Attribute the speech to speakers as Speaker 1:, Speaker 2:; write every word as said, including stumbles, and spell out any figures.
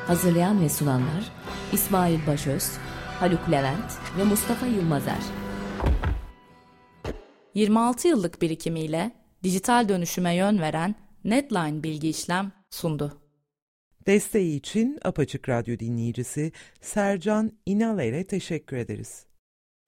Speaker 1: Hazırlayan ve sunanlar İsmail Başöz, Haluk Levent ve Mustafa Yılmazer.
Speaker 2: yirmi altı yıllık birikimiyle dijital dönüşüme yön veren Netline Bilgi İşlem sundu.
Speaker 3: Desteği için Apaçık Radyo dinleyicisi Sercan İnaler'e teşekkür ederiz.